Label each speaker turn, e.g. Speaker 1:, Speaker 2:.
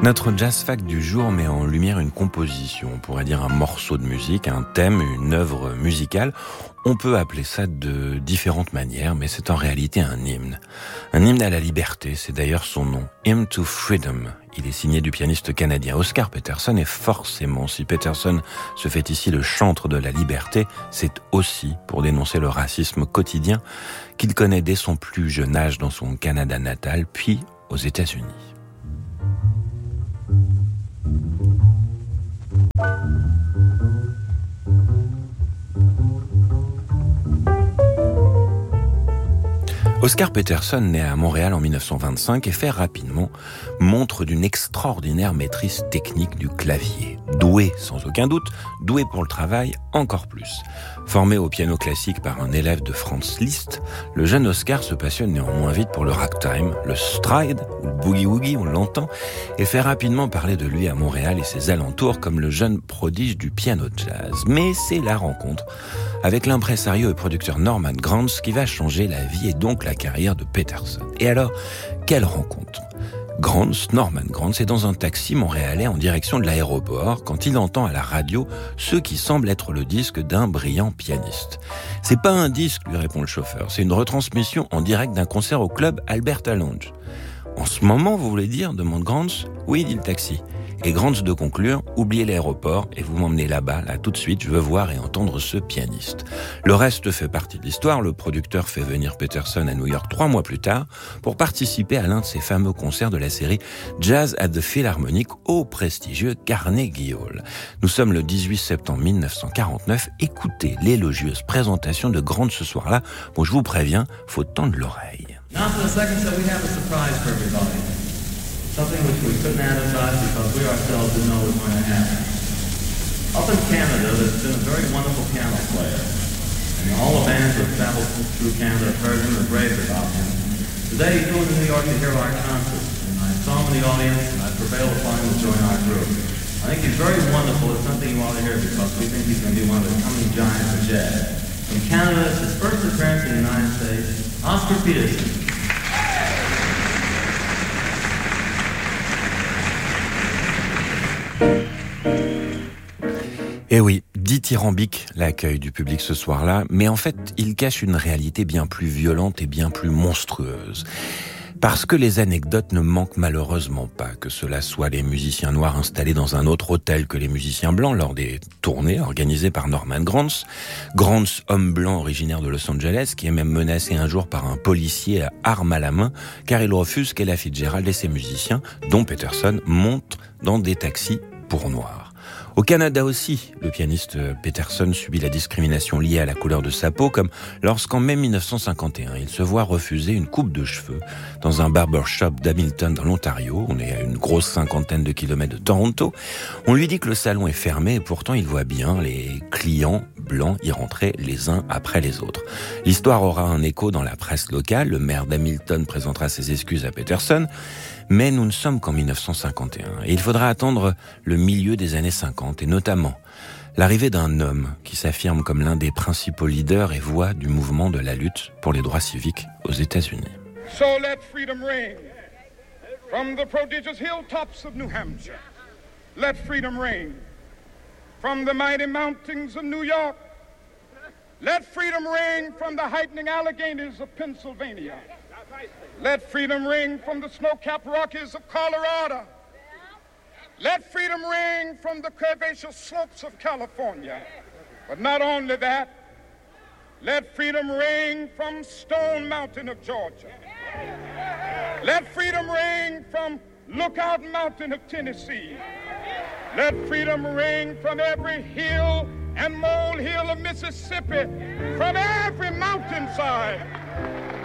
Speaker 1: Notre jazz fact du jour met en lumière une composition, on pourrait dire un morceau de musique, un thème, une œuvre musicale. On peut appeler ça de différentes manières, mais c'est en réalité un hymne. Un hymne à la liberté, c'est d'ailleurs son nom, Hymn to Freedom. Il est signé du pianiste canadien Oscar Peterson et forcément, si Peterson se fait ici le chantre de la liberté, c'est aussi pour dénoncer le racisme quotidien qu'il connaît dès son plus jeune âge dans son Canada natal, puis aux États-Unis. Oscar Peterson naît à Montréal en 1925 et fait rapidement montre d'une extraordinaire maîtrise technique du clavier. Doué sans aucun doute, doué pour le travail encore plus. Formé au piano classique par un élève de Franz Liszt, le jeune Oscar se passionne néanmoins vite pour le ragtime, le stride ou le boogie-woogie, on l'entend, et fait rapidement parler de lui à Montréal et ses alentours comme le jeune prodige du piano jazz. Mais c'est la rencontre avec l'impresario et producteur Norman Granz qui va changer la vie et donc la carrière de Peterson. Et alors, quelle rencontre ? Norman Granz est dans un taxi montréalais en direction de l'aéroport quand il entend à la radio ce qui semble être le disque d'un brillant pianiste. « C'est pas un disque », lui répond le chauffeur, « c'est une retransmission en direct d'un concert au club Alberta Lounge. »« En ce moment, vous voulez dire ?» demande Granz. « Oui, dit le taxi. » Et Granz de conclure, oubliez l'aéroport et vous m'emmenez là-bas, là tout de suite, je veux voir et entendre ce pianiste. Le reste fait partie de l'histoire, le producteur fait venir Peterson à New York 3 mois plus tard pour participer à l'un de ses fameux concerts de la série Jazz at the Philharmonic au prestigieux Carnegie Hall. Nous sommes le 18 septembre 1949, écoutez l'élogieuse présentation de Granz ce soir-là. Bon, je vous préviens, faut tendre l'oreille.
Speaker 2: Now for the second set, we have a surprise for everybody. Something which we couldn't advertise because we ourselves didn't know was going to happen. Up in Canada, there's been a very wonderful piano player. And all the bands that have traveled through Canada have heard him and raved about him. Today, he flew to New York to hear our concert. And I saw him in the audience, and I prevailed upon him to join our group. I think he's very wonderful. It's something you ought to hear because we think he's going to be one of the coming giants of jazz. From Canada, it's his first appearance in the United States, Oscar Peterson.
Speaker 1: Eh oui, dithyrambique l'accueil du public ce soir-là, mais en fait, il cache une réalité bien plus violente et bien plus monstrueuse. Parce que les anecdotes ne manquent malheureusement pas, que cela soit les musiciens noirs installés dans un autre hôtel que les musiciens blancs lors des tournées organisées par Norman Granz. Granz, homme blanc originaire de Los Angeles, qui est même menacé un jour par un policier à arme à la main, car il refuse qu'Ella Fitzgerald et ses musiciens, dont Peterson, montent dans des taxis pour noirs. Au Canada aussi, le pianiste Peterson subit la discrimination liée à la couleur de sa peau, comme lorsqu'en mai 1951, il se voit refuser une coupe de cheveux dans un barbershop d'Hamilton dans l'Ontario. On est à une grosse 50aine de kilomètres de Toronto. On lui dit que le salon est fermé et pourtant il voit bien les clients blancs y rentrer les uns après les autres. L'histoire aura un écho dans la presse locale. Le maire d'Hamilton présentera ses excuses à Peterson. Mais nous ne sommes qu'en 1951 et il faudra attendre le milieu des années 50 et notamment l'arrivée d'un homme qui s'affirme comme l'un des principaux leaders et voix du mouvement de la lutte pour les droits civiques aux États-Unis.
Speaker 3: So let freedom ring from the prodigious hilltops of New Hampshire. Let freedom ring from the mighty mountains of New York. Let freedom ring from the heightening Alleghenies of Pennsylvania. Let freedom ring from the snow-capped Rockies of Colorado. Let freedom ring from the curvaceous slopes of California. But not only that, let freedom ring from Stone Mountain of Georgia. Let freedom ring from Lookout Mountain of Tennessee. Let freedom ring from every hill and molehill of Mississippi, from every mountainside.